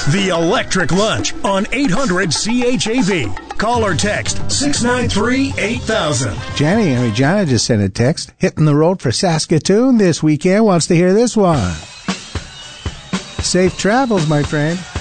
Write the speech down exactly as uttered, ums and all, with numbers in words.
The Electric Lunch on eight hundred C H A V. Call or text six nine three, eight thousand. Jenny, I mean, Jana just sent a text. Hitting the road for Saskatoon this weekend. Wants to hear this one. Safe travels, my friend.